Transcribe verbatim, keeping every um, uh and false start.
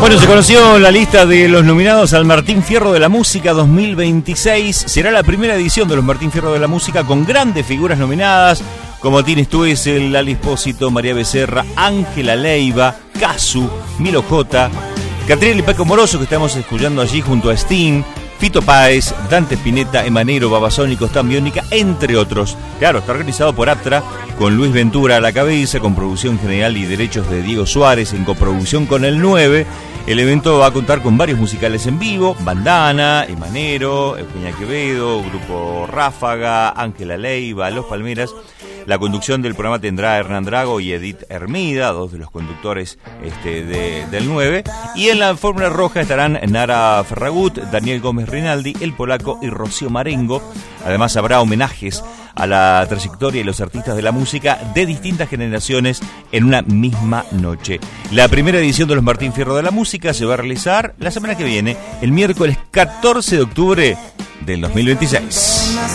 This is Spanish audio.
Bueno, se conoció la lista de los nominados al Martín Fierro de la Música dos mil veintiséis. Será la primera edición de los Martín Fierro de la Música con grandes figuras nominadas como Tini Stoessel, Lali Espósito, María Becerra, Ángela Leiva, Casu, Milo J, Catriel y Paco Moroso, que estamos escuchando allí junto a Sting, Fito Páez, Dante Spinetta, Emanero, Babasónicos, Stan Biónica, entre otros. Claro, está organizado por Aptra, con Luis Ventura a la cabeza, con producción general y derechos de Diego Suárez, en coproducción con el nueve. El evento va a contar con varios musicales en vivo: Bandana, Emanero, Eugenia Quevedo, Grupo Ráfaga, Ángela Leiva, Los Palmeras. La conducción del programa tendrá Hernán Drago y Edith Hermida, dos de los conductores este, de, del nueve. Y en la Fórmula Roja estarán Nara Ferragut, Daniel Gómez Rinaldi, El Polaco y Rocío Marengo. Además habrá homenajes a la trayectoria y los artistas de la música de distintas generaciones en una misma noche. La primera edición de los Martín Fierro de la Música se va a realizar la semana que viene, el miércoles catorce de octubre del dos mil veintiséis.